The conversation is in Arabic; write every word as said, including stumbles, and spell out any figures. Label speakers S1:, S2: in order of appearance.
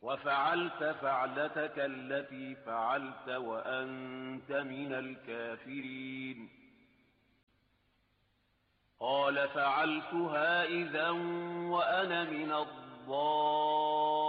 S1: وفعلت فعلتك التي فعلت وأنت من الكافرين. قال فعلتها إذا وأنا من الضالين.